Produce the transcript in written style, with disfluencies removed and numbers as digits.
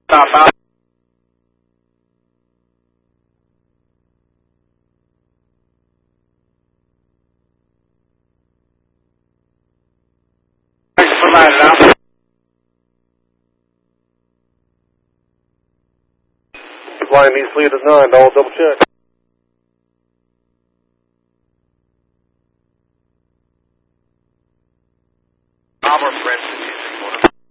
Southbound. Provided out. Flying East Lead at 9, I'll double check. Albert Fred